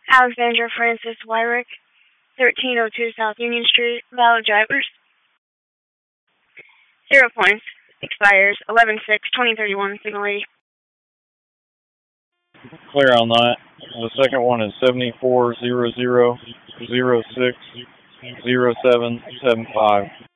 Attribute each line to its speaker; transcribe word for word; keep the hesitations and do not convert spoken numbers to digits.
Speaker 1: Alexandra Francis Wyrick, thirteen oh two South Union Street, valid drivers. Zero points. Expires eleven six twenty thirty-one, signal eighty.
Speaker 2: Clear on that. The second one is seventy-four zero zero zero six zero seven seven five.